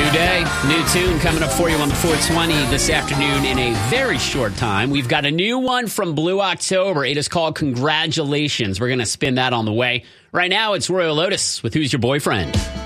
New day, new tune coming up for you on the 420 this afternoon in a very short time. We've got a new one from Blue October. It is called Congratulations. We're going to spin that on the way. Right now, it's Royal Lotus with Who's Your Boyfriend?